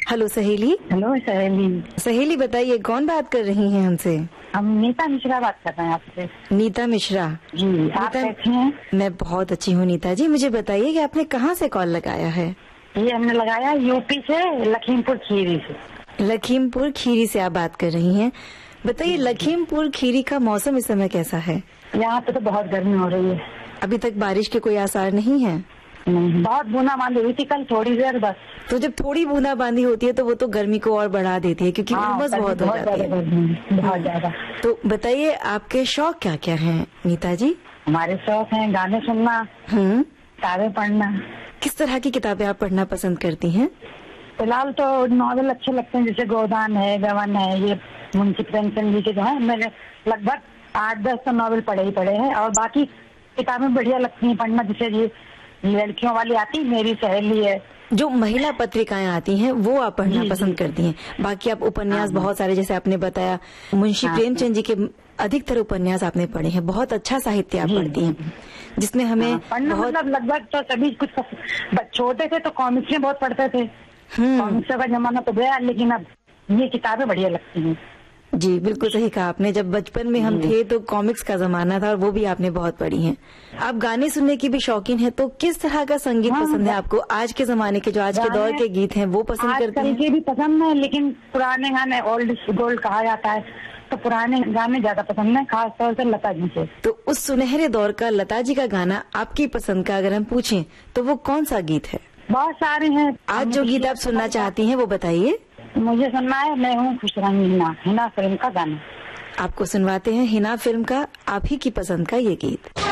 Hello सहेली। Hello सहेली। सहेली बताइए, कौन बात कर रही हैं हमसे? हम नीता मिश्रा बात कर रहे हैं आपसे। नीता मिश्रा जी, आप कैसी हैं? मैं बहुत अच्छी हूँ नीता जी। मुझे बताइए कि आपने कहाँ से कॉल लगाया है? ये हमने लगाया यूपी से, लखीमपुर खीरी से। लखीमपुर खीरी से आप बात कर रही हैं। बताइए, लखीमपुर खीरी का मौसम इस समय कैसा है? यहाँ पे तो बहुत गर्मी हो रही है। अभी तक बारिश के कोई आसार नहीं है? नहीं, बहुत बूंदाबांदी हुई थी कल थोड़ी देर बस। तो जब थोड़ी बूंदाबांदी होती है तो वो तो गर्मी को और बढ़ा देती है, क्योंकि उमस बहुत हो जाती है। बहुत ज्यादा। तो बताइए, आपके शौक क्या क्या हैं नीता जी? हमारे शौक हैं गाने सुनना, किताबें पढ़ना। किस तरह की किताबें आप पढ़ना पसंद करती हैं? फिलहाल तो नॉवेल अच्छे लगते हैं, जैसे गोदान है, गवन है, ये मुंशी प्रेमचंद जी के जो है। मैंने लगभग 8-10 तो नॉवेल पढ़े ही पढ़े हैं। और बाकी किताबें बढ़िया लगती हैं पढ़ना, जैसे ये लड़कियों वाली आती मेरी सहेली है। जो महिला पत्रिकाएं आती हैं वो आप पढ़ना पसंद करती हैं। बाकी आप उपन्यास बहुत सारे, जैसे आपने बताया मुंशी प्रेमचंद जी के अधिकतर उपन्यास आपने पढ़े हैं। बहुत अच्छा साहित्य आप पढ़ती हैं, जिसमें हमें बहुत लगभग तो सभी कुछ। छोटे थे तो कॉमिक्स बहुत पढ़ते थे। कॉमिक्स का जमाना तो गया, लेकिन अब ये किताबें बढ़िया लगती हैं। जी बिल्कुल सही कहा आपने। जब बचपन में हम थे तो कॉमिक्स का जमाना था, और वो भी आपने बहुत पढ़ी हैं। आप गाने सुनने की भी शौकीन हैं, तो किस तरह का संगीत पसंद है आपको? आज के जमाने के, जो आज के दौर के गीत हैं, वो पसंद करते हैं? के भी पसंद है, लेकिन पुराने गाने ओल्ड इज गोल्ड कहा जाता है, तो पुराने गाने ज्यादा पसंद है, खास तौर से लता जी से। तो उस सुनहरे दौर का लता जी का गाना आपकी पसंद का अगर हम पूछें तो वो कौन सा गीत है? बहुत सारे हैं। आज जो गीत आप सुनना चाहती हैं वो बताइए। मुझे सुनना है मैं हूँ खुश रंगीना, हिना फिल्म का गाना। आपको सुनवाते हैं हिना फिल्म का आप ही की पसंद का ये गीत।